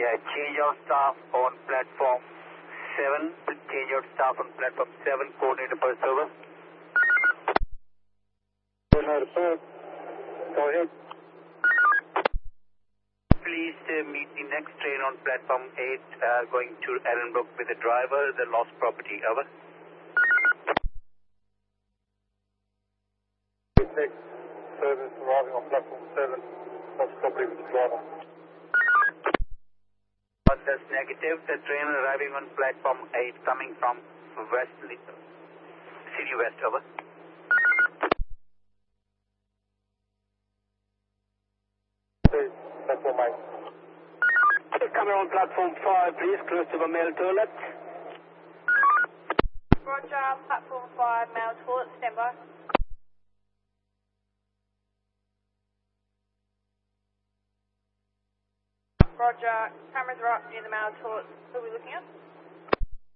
Yeah, change of staff on platform 7. Change of staff on platform 7. Coordinator per server. Report. Go ahead. Please meet the next train on platform 8 going to Ellenbrook with the driver, the lost property. Over. Next service arriving on platform 7. Lost property with the driver. That's negative. The train arriving on platform 8 coming from West, City West. Over. Platform 8. Coming on platform 5, please, close to the male toilet. Roger, platform 5, male toilet, stand by. Roger, cameras are up near the male toilet. Who are we looking at?